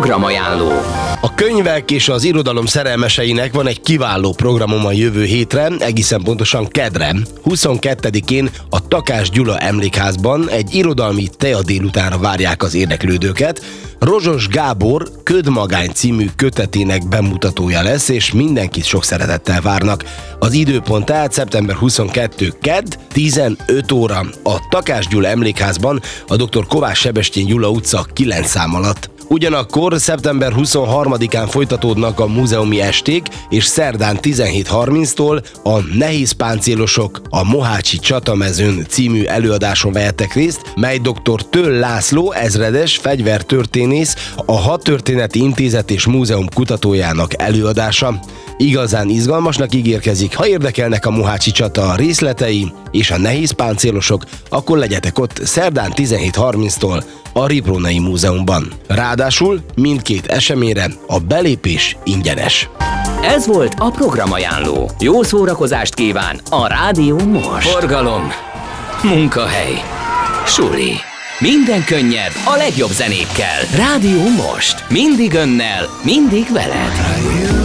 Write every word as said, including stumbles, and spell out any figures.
programajánló. A könyvek és az irodalom szerelmeseinek van egy kiváló programom a jövő hétre, egészen pontosan kedre, huszonkettedikén a Takás Gyula Emlékházban egy irodalmi tea délutánra várják az érdeklődőket. Rozsos Gábor Ködmagány című kötetének bemutatója lesz, és mindenkit sok szeretettel várnak. Az időpont tehát szeptember huszonkettedike kedd, tizenöt óra a Takás Gyula Emlékházban, a dr. Kovács Sebestyén Gyula utca kilenc szám alatt. Ugyanakkor szeptember huszonharmadikán folytatódnak a múzeumi esték, és szerdán tizenhét harminctól a Nehéz páncélosok a Mohácsi csatamezőn című előadáson vehettek részt, mely dr. Töll László ezredes fegyvertörténész, a Hadtörténeti Intézet és Múzeum kutatójának előadása. Igazán izgalmasnak ígérkezik, ha érdekelnek a Mohácsi csata részletei és a nehéz páncélosok, akkor legyetek ott szerdán tizenhét harminctól a Riprónai Múzeumban. Ráadásul mindkét eseményre a belépés ingyenes. Ez volt a programajánló. Jó szórakozást kíván a Rádió Most. Forgalom, munkahely, suli. Minden könnyed a legjobb zenékkel. Rádió Most. Mindig önnel, mindig veled.